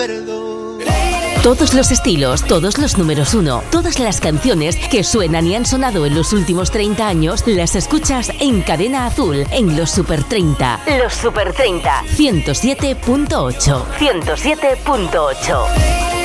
Todos los estilos, todos los números uno, todas las canciones que suenan y han sonado en los últimos 30 años, las escuchas en Cadena Azul, en los Super 30. Los Super 30, 107.8. 107.8.